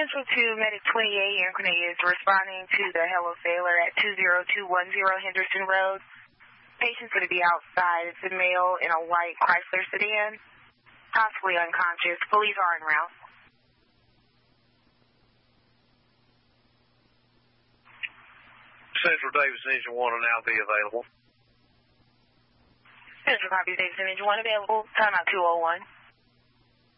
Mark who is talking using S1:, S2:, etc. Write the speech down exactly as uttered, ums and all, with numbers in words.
S1: Central two, Medic twenty-eight, Anchorage is responding to the Hello Sailor at two zero two one zero Henderson Road. Patient's going to be outside. It's a male in a white Chrysler sedan, possibly unconscious. Police are en route.
S2: Central Davis Engine one will now be available.
S1: Central copy, Davis Engine one available. Time out two oh one.